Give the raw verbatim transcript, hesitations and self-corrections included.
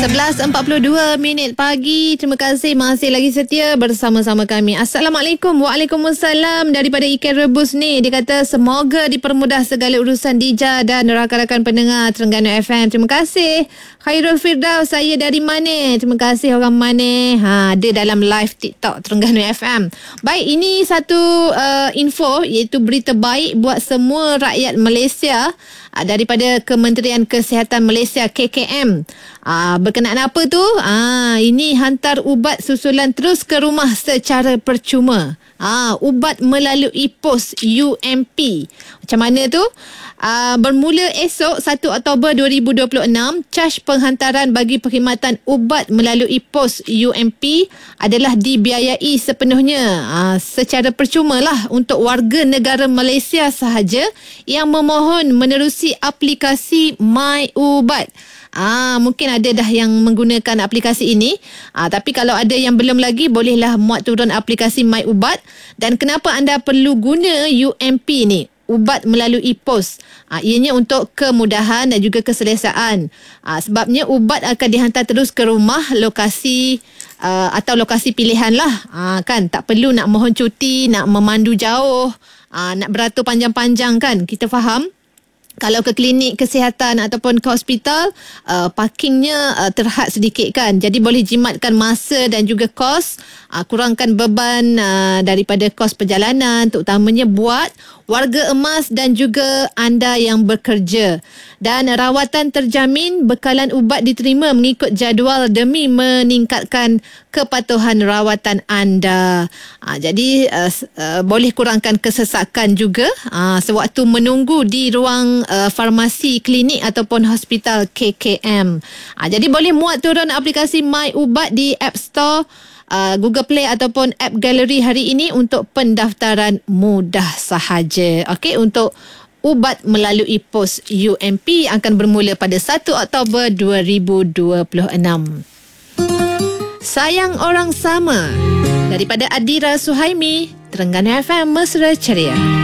sebelas empat puluh dua minit pagi. Terima kasih masih lagi setia bersama-sama kami. Assalamualaikum. Waalaikumsalam. Daripada ikan rebus ni, dia kata semoga dipermudah segala urusan Dija dan rakan-rakan pendengar Terengganu F M. Terima kasih. Khairul Firdaus, saya dari mana? Terima kasih orang mana. Ha, ada dalam live TikTok Terengganu F M. Baik, ini satu uh, info, iaitu berita baik buat semua rakyat Malaysia uh, daripada Kementerian Kesihatan Malaysia K K M. Uh, berkenaan apa tu? Uh, ini hantar ubat susulan terus ke rumah secara percuma. Ah, ubat melalui pos U M P. Macam mana tu? Uh, bermula esok satu Oktober dua ribu dua puluh enam, caj penghantaran bagi perkhidmatan ubat melalui pos U M P adalah dibiayai sepenuhnya uh, secara percuma lah untuk warga negara Malaysia sahaja yang memohon menerusi aplikasi My Ubat. Ah, mungkin ada dah yang menggunakan aplikasi ini. Ah, tapi kalau ada yang belum lagi, bolehlah muat turun aplikasi My Ubat. Dan kenapa anda perlu guna U M P ni? Ubat melalui pos. Ah, ianya untuk kemudahan dan juga keselesaan. Ah, sebabnya ubat akan dihantar terus ke rumah lokasi uh, atau lokasi pilihan lah. Ah, kan tak perlu nak mohon cuti, nak memandu jauh, ah, nak beratur panjang-panjang kan. Kita faham. Kalau ke klinik kesihatan ataupun ke hospital, uh, parkingnya uh, terhad sedikit kan. Jadi boleh jimatkan masa dan juga kos, uh, kurangkan beban uh, daripada kos perjalanan, terutamanya buat warga emas dan juga anda yang bekerja. Dan rawatan terjamin, bekalan ubat diterima mengikut jadual demi meningkatkan kepatuhan rawatan anda. Uh, jadi uh, uh, boleh kurangkan kesesakan juga uh, sewaktu menunggu di ruang Uh, farmasi, klinik ataupun hospital K K M. Uh, jadi boleh muat turun aplikasi My Ubat di App Store, uh, Google Play ataupun App Gallery hari ini untuk pendaftaran mudah sahaja. Okey, untuk ubat melalui pos U M P akan bermula pada satu Oktober dua ribu dua puluh enam. Sayang Orang Sama daripada Adira Suhaimi, Terengganu F M, Mesra Ceria.